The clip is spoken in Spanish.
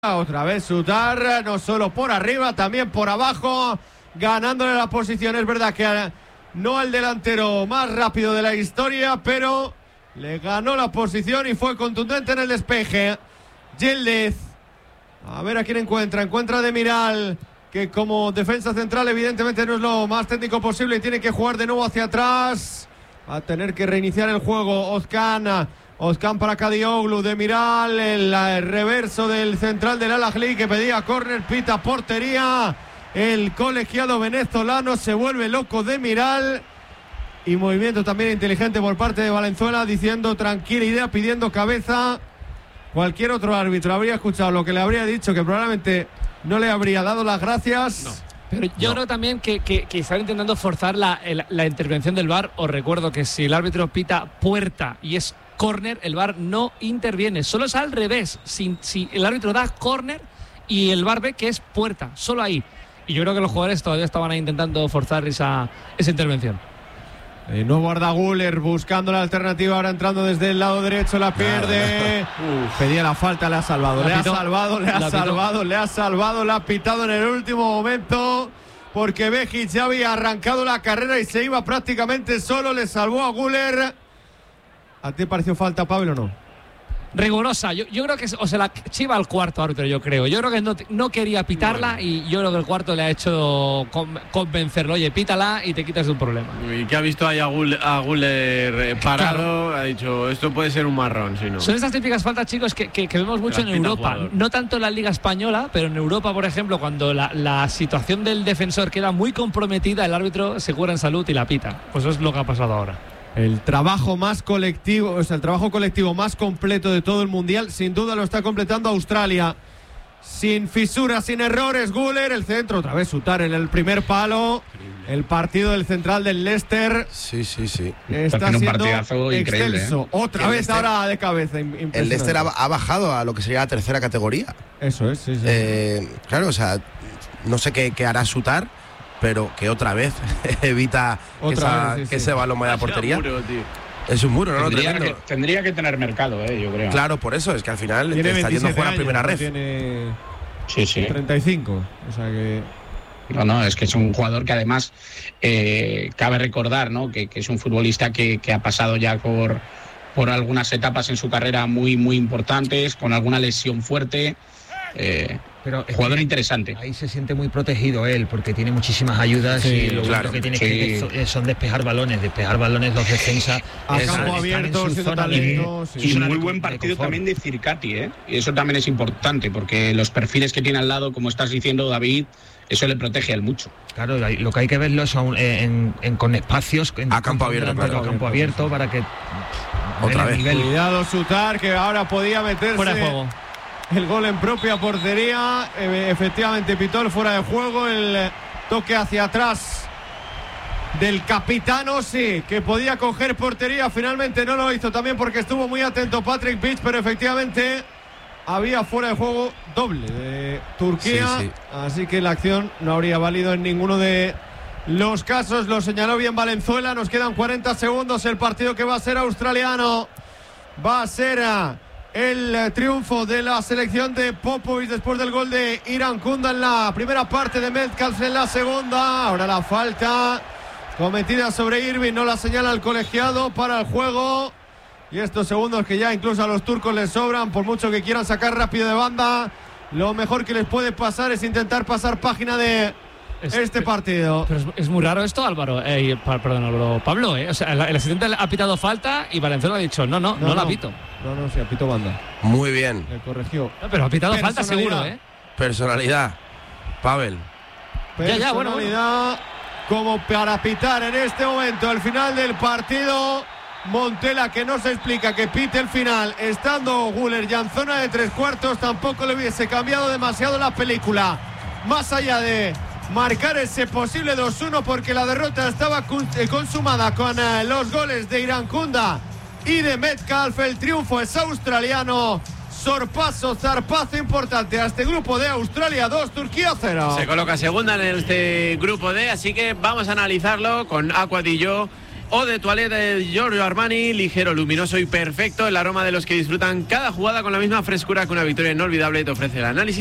Otra vez Sutar, no solo por arriba, también por abajo, ganándole la posición. Es verdad que no el delantero más rápido de la historia, pero le ganó la posición y fue contundente en el despeje. Yildiz, a ver a quién encuentra a Demiral, que como defensa central evidentemente no es lo más técnico posible y tiene que jugar de nuevo hacia atrás. Va a tener que reiniciar el juego Ozcan para Kadioglu, Demiral, el reverso del central del Al-Ahly que pedía córner, pita portería. El colegiado venezolano se vuelve loco, Demiral. Y movimiento también inteligente por parte de Valenzuela, diciendo tranquila idea, pidiendo cabeza. Cualquier otro árbitro habría escuchado lo que le habría dicho, que probablemente no le habría dado las gracias. No. Pero yo creo también que están intentando forzar la intervención del VAR. Os recuerdo que si el árbitro pita puerta y es córner, el VAR no interviene. Solo es al revés. Si el árbitro da córner y el VAR ve que es puerta, solo ahí. Y yo creo que los jugadores todavía estaban ahí intentando forzar esa intervención. El nuevo Arda Güler buscando la alternativa, ahora entrando desde el lado derecho, la pierde. Pedía la falta, le ha salvado, le ha pitado en el último momento, porque Behic ya había arrancado la carrera y se iba prácticamente solo, le salvó a Güler. ¿A ti pareció falta, Pablo, o no? Rigurosa, yo creo que se la chiva al cuarto árbitro, yo creo. Yo creo que no quería pitarla, bueno. Y yo creo que el cuarto le ha hecho convencerlo. Oye, pítala y te quitas de un problema. Y que ha visto ahí a Güler parado, claro. Ha dicho, esto puede ser un marrón. Si no. Son estas típicas faltas, chicos, que vemos mucho en Europa. No tanto en la Liga Española, pero en Europa, por ejemplo, cuando la situación del defensor queda muy comprometida, el árbitro se cura en salud y la pita. Pues eso es lo que ha pasado ahora. El trabajo más colectivo, o sea, el trabajo colectivo más completo de todo el mundial, sin duda lo está completando Australia. Sin fisuras, sin errores, Güler, el centro, otra vez Sutar en el primer palo. El partido del central del Leicester. Sí. Está siendo un partidazo excelso. Otra vez Leicester, ahora de cabeza. El Leicester ha bajado a lo que sería la tercera categoría. Eso es, sí. Claro, o sea, no sé qué hará Sutar, pero que otra vez evita que ese balón vaya a portería. Es un muro, ¿no? Tendría que tener mercado, yo creo. Claro, por eso, es que al final está yendo a jugar a primera red. Tiene 35, o sea que... No, es que es un jugador que además cabe recordar, ¿no? Que es un futbolista que ha pasado ya por algunas etapas en su carrera muy, muy importantes, con alguna lesión fuerte. Pero jugador interesante. Ahí se siente muy protegido él, porque tiene muchísimas ayudas, y lo único que tiene que son despejar balones los defensas a campo abierto, y muy buen partido también de Circati, y eso también es importante, porque los perfiles que tiene al lado, como estás diciendo, David, eso le protege a él mucho. Claro, lo que hay que verlo son con espacios a campo abierto, para que otra vez. Cuidado Sutar, que ahora podía meterse fuera de juego. El gol en propia portería. Efectivamente pitó el fuera de juego. El toque hacia atrás del capitano, sí, que podía coger portería. Finalmente no lo hizo, también porque estuvo muy atento Patrick Beach, pero efectivamente había fuera de juego doble de Turquía. Sí. Así que la acción no habría valido en ninguno de los casos. Lo señaló bien Valenzuela. Nos quedan 40 segundos. El partido que va a ser australiano va a ser el triunfo de la selección de Popovic después del gol de Irankunda en la primera parte, de Metcalf en la segunda. Ahora la falta cometida sobre Irving, no la señala el colegiado para el juego. Y estos segundos que ya incluso a los turcos les sobran, por mucho que quieran sacar rápido de banda, lo mejor que les puede pasar es intentar pasar página de este partido. Pero es muy raro esto, Álvaro. Perdón, Álvaro. Pablo, O sea, el asistente ha pitado falta y Valenzuela ha dicho no la pito. No, sí, ha pitado banda. Muy bien. Le corrigió. No, pero ha pitado falta seguro, Personalidad, Pavel. Personalidad como para pitar en este momento el final del partido. Montela, que no se explica que pite el final estando Güler ya en zona de 3/4, tampoco le hubiese cambiado demasiado la película. Más allá de marcar ese posible 2-1, porque la derrota estaba consumada con los goles de Irankunda y de Metcalf. El triunfo es australiano. Zarpazo importante a este grupo de Australia 2, Turquía 0. Se coloca segunda en este grupo D, así que vamos a analizarlo con Aqua Di Gio Eau de Toilette de Giorgio Armani, ligero, luminoso y perfecto, el aroma de los que disfrutan cada jugada con la misma frescura que una victoria inolvidable te ofrece el análisis